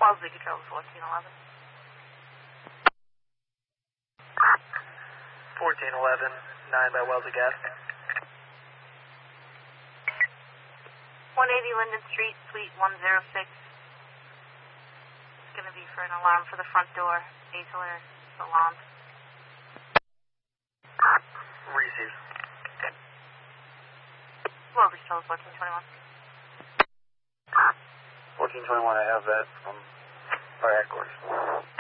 Wellesley Control 1411. 1411, 9 by Wellesley Gas. 180 Linden Street, Suite 106. It's going to be for an alarm for the front door. Aisler Salon. Receive. Wellesley Control 1421. 1421, I have that from our headquarters.